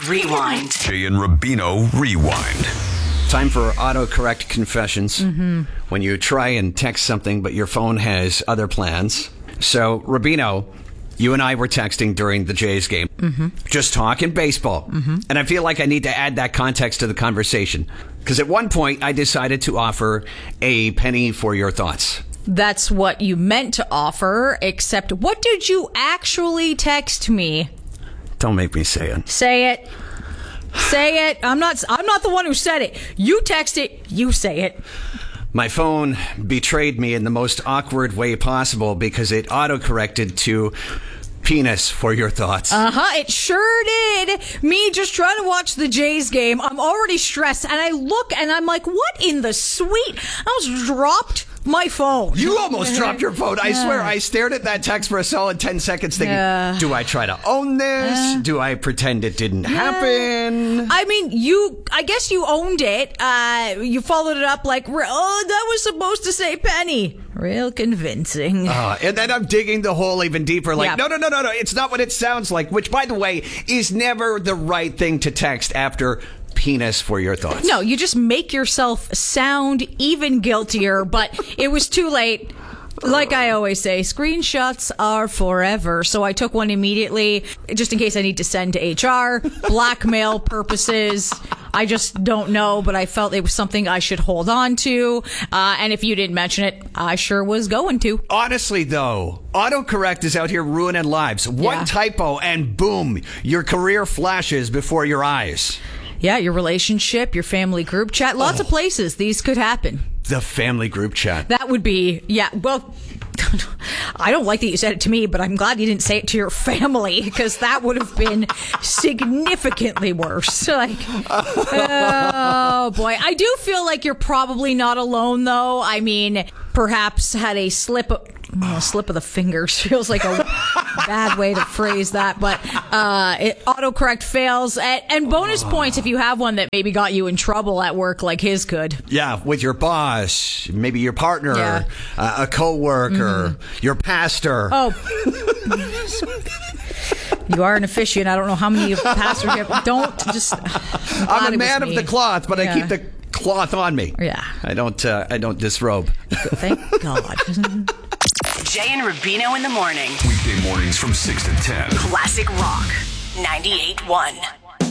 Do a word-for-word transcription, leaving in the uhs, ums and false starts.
Rewind. Jay and Rubino Rewind. Time for autocorrect confessions. Mm-hmm. When you try and text something, but your phone has other plans. So, Rubino, you and I were texting during the Jays game. Mm-hmm. Just talking baseball. Mm-hmm. And I feel like I need to add that context to the conversation. Because at one point, I decided to offer a penny for your thoughts. That's what you meant to offer, except what did you actually text me? Don't make me say it. Say it. Say it. I'm not I'm not the one who said it. You text it, you say it. My phone betrayed me in the most awkward way possible because it autocorrected to penis for your thoughts. Uh-huh, it sure did. Me just trying to watch the Jays game. I'm already stressed, and I look and I'm like, what in the sweet? I almost dropped my phone. You almost dropped your phone. I Yeah. swear, I stared at that text for a solid ten seconds thinking, Yeah. do I try to own this? Yeah. Do I pretend it didn't happen? I mean, you, I guess you owned it. Uh, you followed it up like, oh, that was supposed to say penny. Real convincing. Uh, and then I'm digging the hole even deeper. Like, Yep. no, no, no, no, no. It's not what it sounds like, which, by the way, is never the right thing to text after penis for your thoughts. No, you just make yourself sound even guiltier, but it was too late. Like I always say, screenshots are forever. So I took one immediately, just in case I need to send to H R, blackmail purposes. I just don't know, but I felt it was something I should hold on to. Uh, and if you didn't mention it, I sure was going to. Honestly, though, autocorrect is out here ruining lives. One Yeah. typo and boom, your career flashes before your eyes. Yeah, your relationship, your family group chat, lots of places these could happen. The family group chat. That would be, yeah, well, I don't like that you said it to me, but I'm glad you didn't say it to your family, because that would have been significantly worse. Like, oh boy. I do feel like you're probably not alone, though. I mean, perhaps had a slip of, oh, slip of the fingers feels like a bad way to phrase that, but uh, it, autocorrect fails. And, and bonus points if you have one that maybe got you in trouble at work like his could. Yeah, with your boss, maybe your partner, Yeah. uh, a coworker, your pastor. Oh. You are an officiant. I don't know how many pastors you have. Don't just. I'm, glad I'm a it was man of me. the cloth, but I Yeah. keep the cloth on me. Yeah. I don't. Uh, I don't disrobe. Thank God. Jay and Rubino in the morning. Weekday mornings from six to ten. Classic Rock ninety-eight point one.